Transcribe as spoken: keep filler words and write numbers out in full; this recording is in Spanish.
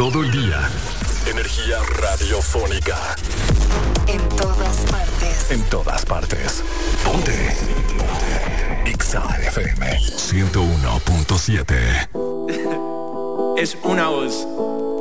todo el día. Energía radiofónica. En todas partes. En todas partes. Ponte. Ponte. Exa F M ciento uno punto siete. Es una voz.